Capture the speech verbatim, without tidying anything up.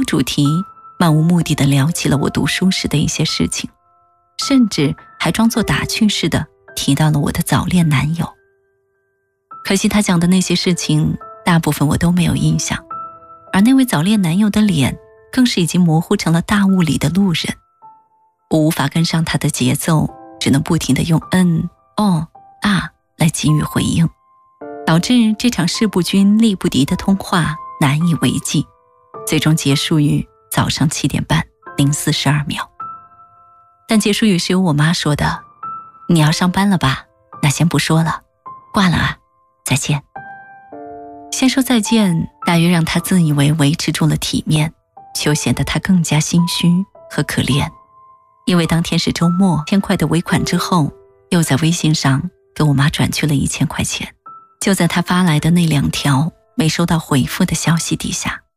主题，漫无目的地聊起了我读书时的一些事情，甚至还装作打趣似的提到了我的早恋男友。可惜他讲的那些事情大部分我都没有印象，而那位早恋男友的脸更是已经模糊成了大雾里的路人。我无法跟上他的节奏，只能不停地用嗯、哦、啊来给予回应，导致这场势不均力不敌的通话难以为继，最终结束于早上七点半零四十二秒。但结束语是由我妈说的，你要上班了吧？那先不说了，挂了啊，再见。先说再见，大约让他自以为维持住了体面，却显得他更加心虚和可怜。因为当天是周末，千块的尾款之后，又在微信上给我妈转去了一千块钱。就在他发来的那两条没收到回复的消息底下，